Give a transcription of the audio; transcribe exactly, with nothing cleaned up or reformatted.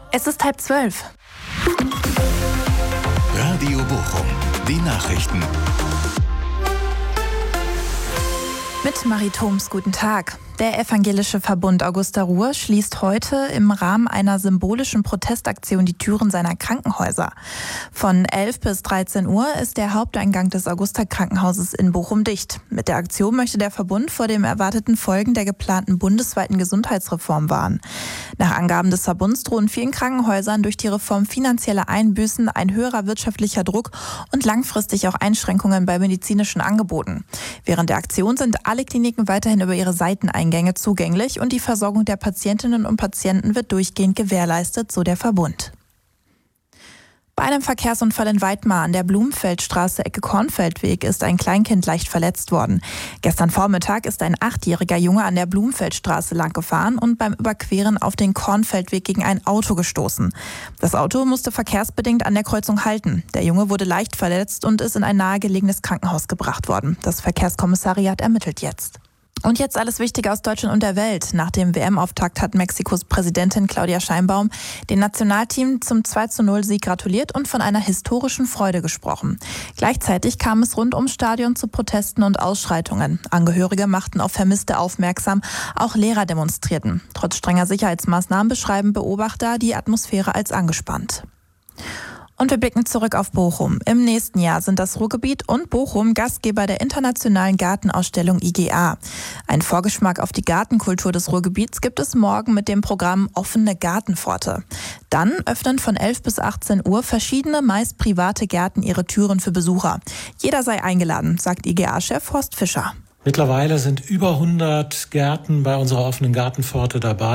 Es ist halb zwölf. Radio Bochum, die Nachrichten. Mit Marie Thoms, guten Tag. Der Evangelische Verbund Augusta Ruhr schließt heute im Rahmen einer symbolischen Protestaktion die Türen seiner Krankenhäuser. Von elf bis dreizehn Uhr ist der Haupteingang des Augusta-Krankenhauses in Bochum dicht. Mit der Aktion möchte der Verbund vor den erwarteten Folgen der geplanten bundesweiten Gesundheitsreform warnen. Nach Angaben des Verbunds drohen vielen Krankenhäusern durch die Reform finanzielle Einbüßen, ein höherer wirtschaftlicher Druck und langfristig auch Einschränkungen bei medizinischen Angeboten. Während der Aktion sind alle Kliniken weiterhin über ihre Seiteneingänge zugänglich und die Versorgung der Patientinnen und Patienten wird durchgehend gewährleistet, so der Verbund. Bei einem Verkehrsunfall in Weidmar an der Blumenfeldstraße Ecke Kornfeldweg ist ein Kleinkind leicht verletzt worden. Gestern Vormittag ist ein achtjähriger Junge an der Blumenfeldstraße lang gefahren und beim Überqueren auf den Kornfeldweg gegen ein Auto gestoßen. Das Auto musste verkehrsbedingt an der Kreuzung halten. Der Junge wurde leicht verletzt und ist in ein nahegelegenes Krankenhaus gebracht worden. Das Verkehrskommissariat ermittelt jetzt. Und jetzt alles Wichtige aus Deutschland und der Welt. Nach dem W M-Auftakt hat Mexikos Präsidentin Claudia Sheinbaum dem Nationalteam zum zwei zu null Sieg gratuliert und von einer historischen Freude gesprochen. Gleichzeitig kam es rund ums Stadion zu Protesten und Ausschreitungen. Angehörige machten auf Vermisste aufmerksam, auch Lehrer demonstrierten. Trotz strenger Sicherheitsmaßnahmen beschreiben Beobachter die Atmosphäre als angespannt. Und wir blicken zurück auf Bochum. Im nächsten Jahr sind das Ruhrgebiet und Bochum Gastgeber der internationalen Gartenausstellung I G A. Ein Vorgeschmack auf die Gartenkultur des Ruhrgebiets gibt es morgen mit dem Programm Offene Gartenpforte. Dann öffnen von elf bis achtzehn Uhr verschiedene, meist private Gärten ihre Türen für Besucher. Jeder sei eingeladen, sagt I G A-Chef Horst Fischer. Mittlerweile sind über hundert Gärten bei unserer offenen Gartenpforte dabei.